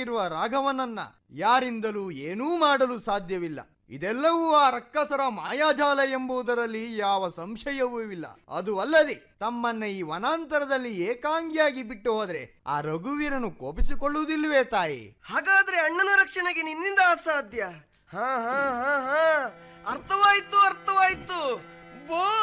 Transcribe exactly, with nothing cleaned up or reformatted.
ಮಗನಾಗಿರುವ ರಾಘವನನ್ನ ಯಾರಿಂದಲೂ ಏನೂ ಮಾಡಲು ಸಾಧ್ಯವಿಲ್ಲ. ಇದೆಲ್ಲವೂ ಆ ರಕ್ಕಸರ ಮಾಯಾಜಾಲ ಎಂಬುದರಲ್ಲಿ ಯಾವ ಸಂಶಯವೂ ಇಲ್ಲ. ಅದು ಅಲ್ಲದೆ ತಮ್ಮನ್ನ ಈ ವನಾಂತರದಲ್ಲಿ ಏಕಾಂಗಿಯಾಗಿ ಬಿಟ್ಟು ಹೋದ್ರೆ ಆ ರಘುವೀರನು ಕೋಪಿಸಿಕೊಳ್ಳುವುದಿಲ್ವೇ ತಾಯಿ? ಹಾಗಾದ್ರೆ ಅಣ್ಣನ ರಕ್ಷಣೆಗೆ ನಿನ್ನಿಂದ ಅಸಾಧ್ಯ. ಹಾ ಹಾ ಹಾ ಹಾ ಅರ್ಥವಾಯ್ತು ಅರ್ಥವಾಯ್ತು. ಬೋ